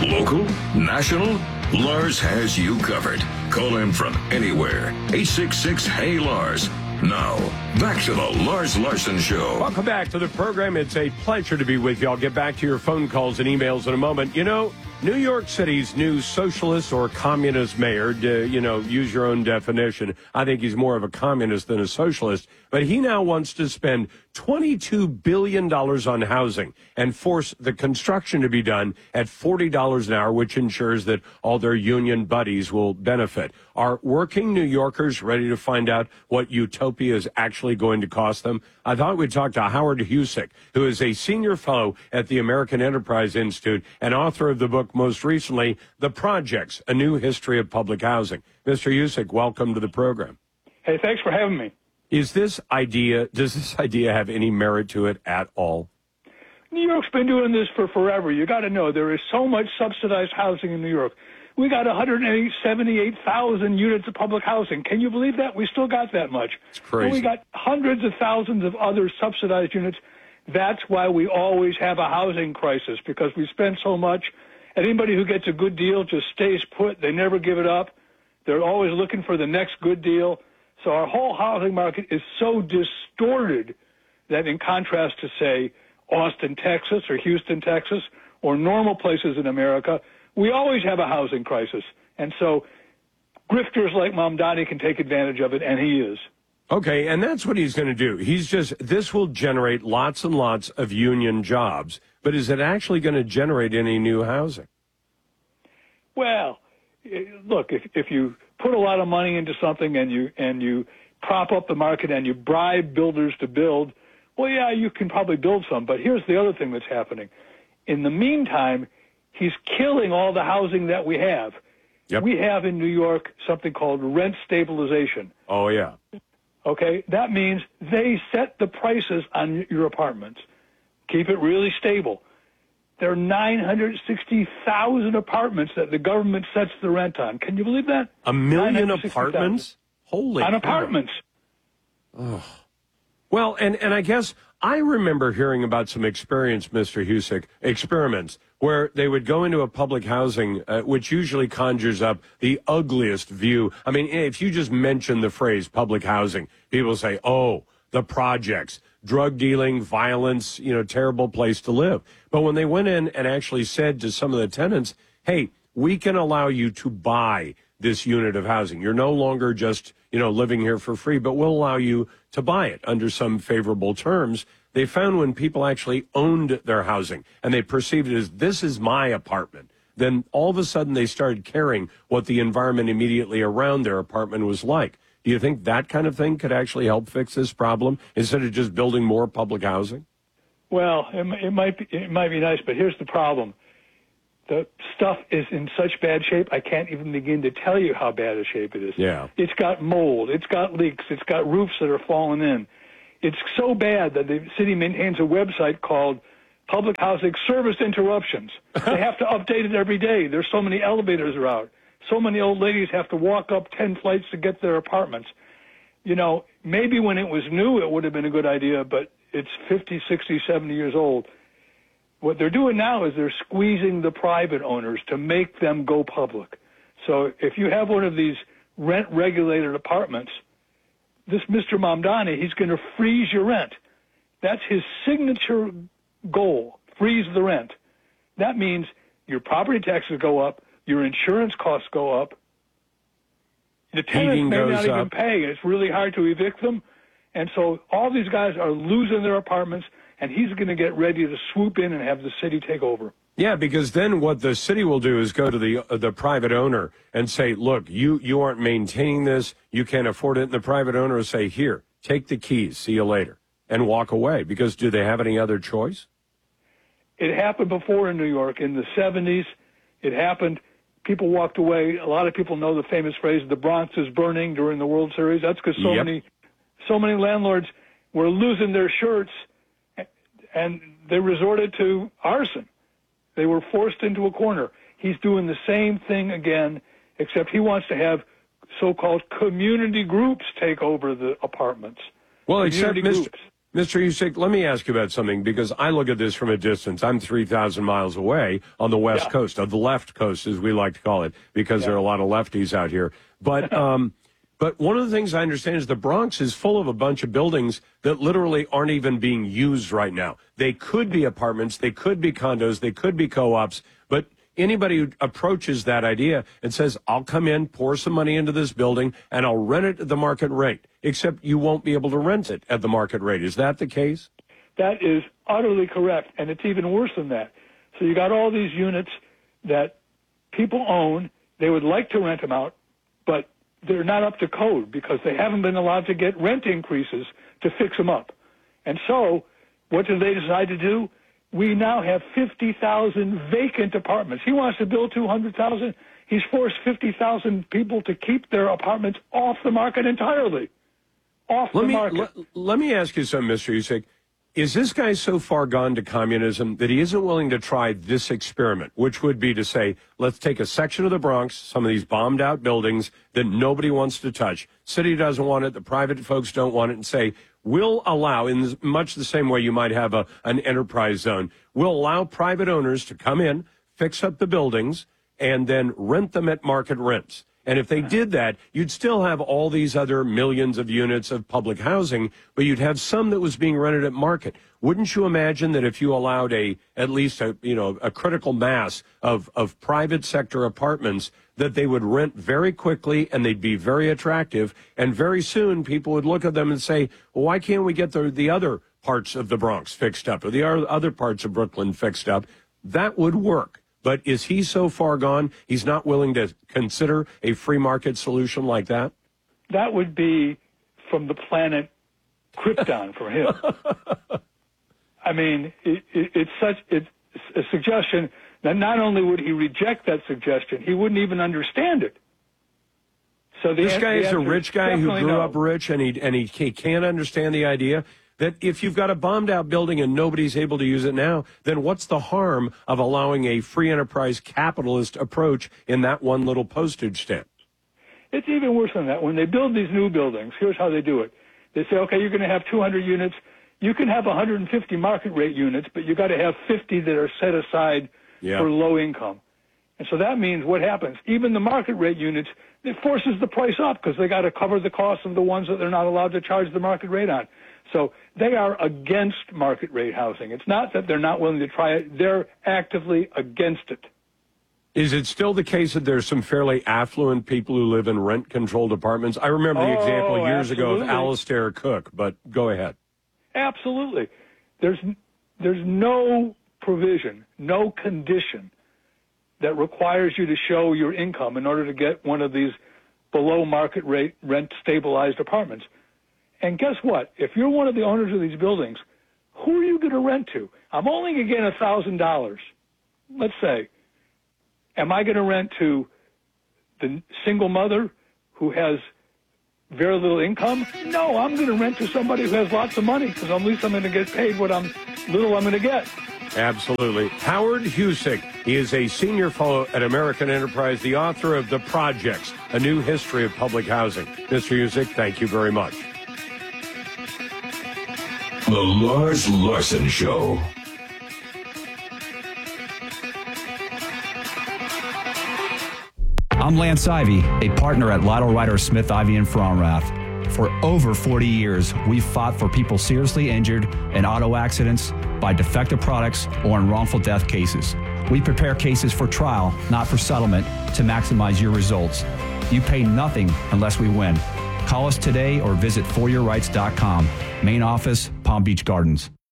Local, national, Lars has you covered. Call him from anywhere. 866-HEY-LARS. Now, back to the Lars Larson Show. Welcome back to the program. It's a pleasure to be with you. I'll get back to your phone calls and emails in a moment. You know, New York City's new socialist or communist mayor, use your own definition. I think he's more of a communist than a socialist. But he now wants to spend $22 billion on housing and force the construction to be done at $40 an hour, which ensures that all their union buddies will benefit. Are working New Yorkers ready to find out what utopia is actually going to cost them? I thought we'd talk to Howard Husick, who is a senior fellow at the American Enterprise Institute and author of the book most recently, The Projects, A New History of Public Housing. Mr. Husick, welcome to the program. Hey, thanks for having me. Does this idea have any merit to it at all? New York's been doing this for forever. You got to know there is so much subsidized housing in New York. We got 178,000 units of public housing. Can you believe that? We still got that much. It's crazy. And we got hundreds of thousands of other subsidized units. That's why we always have a housing crisis, because we spend so much. Anybody who gets a good deal just stays put. They never give it up. They're always looking for the next good deal. So our whole housing market is so distorted that in contrast to, say, Austin, Texas, or Houston, Texas, or normal places in America, we always have a housing crisis. And so grifters like Mamdani can take advantage of it, and he is. Okay, and that's what he's going to do. This will generate lots and lots of union jobs, but is it actually going to generate any new housing? Well, look, if you put a lot of money into something and you prop up the market and you bribe builders to build, well, yeah, you can probably build some. But here's the other thing that's happening. In the meantime, he's killing all the housing that we have. Yep. We have in New York something called rent stabilization. Oh, yeah. Okay, that means they set the prices on your apartments. Keep it really stable. There are 960,000 apartments that the government sets the rent on. Can you believe that? 1 million apartments? Holy on cow. Apartments. Oh. Well, and I guess I remember hearing about some experience, Mr. Husick, experiments where they would go into a public housing, which usually conjures up the ugliest view. I mean, if you just mention the phrase public housing, people say, oh, the projects, drug dealing, violence, terrible place to live. But when they went in and actually said to some of the tenants, hey, we can allow you to buy this unit of housing. You're no longer just, living here for free, but we'll allow you to buy it under some favorable terms. They found when people actually owned their housing and they perceived it as this is my apartment, then all of a sudden they started caring what the environment immediately around their apartment was like. Do you think that kind of thing could actually help fix this problem instead of just building more public housing? Well, it might be nice, but here's the problem. The stuff is in such bad shape, I can't even begin to tell you how bad a shape it is. Yeah. It's got mold, it's got leaks, it's got roofs that are falling in. It's so bad that the city maintains a website called Public Housing Service Interruptions. They have to update it every day. There's so many elevators are out. So many old ladies have to walk up 10 flights to get their apartments. Maybe when it was new, it would have been a good idea, but it's 50, 60, 70 years old. What they're doing now is they're squeezing the private owners to make them go public. So if you have one of these rent-regulated apartments, this Mr. Mamdani, he's going to freeze your rent. That's his signature goal, freeze the rent. That means your property taxes go up, your insurance costs go up, the tenants may not even pay. It's really hard to evict them. And so all these guys are losing their apartments, and he's going to get ready to swoop in and have the city take over. Yeah, because then what the city will do is go to the private owner and say, look, you aren't maintaining this, you can't afford it. And the private owner will say, here, take the keys, see you later, and walk away. Because do they have any other choice? It happened before in New York in the 70s. It happened. People walked away. A lot of people know the famous phrase, the Bronx is burning during the World Series. That's because so many landlords were losing their shirts, and they resorted to arson. They were forced into a corner. He's doing the same thing again, except he wants to have so-called community groups take over the apartments. Well, except Mr. Husick, let me ask you about something, because I look at this from a distance. I'm 3,000 miles away on the West Coast, of the left coast, as we like to call it, because there are a lot of lefties out here. But but one of the things I understand is the Bronx is full of a bunch of buildings that literally aren't even being used right now. They could be apartments, they could be condos, they could be co-ops, but anybody who approaches that idea and says, I'll come in, pour some money into this building, and I'll rent it at the market rate, except you won't be able to rent it at the market rate. Is that the case? That is utterly correct, and it's even worse than that. So you got all these units that people own. They would like to rent them out, but they're not up to code because they haven't been allowed to get rent increases to fix them up. And so what do they decide to do? We now have 50,000 vacant apartments. He wants to build 200,000. He's forced 50,000 people to keep their apartments off the market entirely. Off the market. Let me ask you something, Mr. Husick. Is this guy so far gone to communism that he isn't willing to try this experiment, which would be to say, let's take a section of the Bronx, some of these bombed out buildings that nobody wants to touch. City doesn't want it. The private folks don't want it, and say, we'll allow, in much the same way you might have an enterprise zone, we'll allow private owners to come in, fix up the buildings, and then rent them at market rents. And if they did that, you'd still have all these other millions of units of public housing, but you'd have some that was being rented at market. Wouldn't you imagine that if you allowed at least a critical mass of private sector apartments, that they would rent very quickly and they'd be very attractive, and very soon people would look at them and say, well, why can't we get the other parts of the Bronx fixed up or the other parts of Brooklyn fixed up? That would work. But is he so far gone, he's not willing to consider a free market solution like that? That would be from the planet Krypton for him. I mean, it's a suggestion that not only would he reject that suggestion, he wouldn't even understand it. So this guy is a rich guy who grew up rich, and he can't understand the idea that if you've got a bombed-out building and nobody's able to use it now, then what's the harm of allowing a free enterprise capitalist approach in that one little postage stamp? It's even worse than that. When they build these new buildings, here's how they do it. They say, okay, you're going to have 200 units. You can have 150 market rate units, but you got to have 50 that are set aside for low income. And so that means what happens? Even the market rate units, it forces the price up because they got to cover the cost of the ones that they're not allowed to charge the market rate on. So they are against market rate housing. It's not that they're not willing to try it. They're actively against it. Is it still the case that there's some fairly affluent people who live in rent-controlled apartments? I remember the example years ago of Alistair Cook, but go ahead. Absolutely. There's no provision, no condition that requires you to show your income in order to get one of these below market rate rent stabilized apartments. And guess what? If you're one of the owners of these buildings, who are you going to rent to? I'm only going to get $1,000. Let's say, am I going to rent to the single mother who has very little income? No, I'm going to rent to somebody who has lots of money because at least I'm going to get paid what I'm going to get. Absolutely. Howard Husick, he is a senior fellow at American Enterprise, the author of The Projects, A New History of Public Housing. Mr. Husick, thank you very much. The Lars Larson Show. I'm Lance Ivy, a partner at Lytle Ryder Smith Ivy and Frauenrath. For over 40 years, we've fought for people seriously injured in auto accidents, by defective products, or in wrongful death cases. We prepare cases for trial, not for settlement, to maximize your results. You pay nothing unless we win. Call us today or visit foryourrights.com. Main office, Palm Beach Gardens.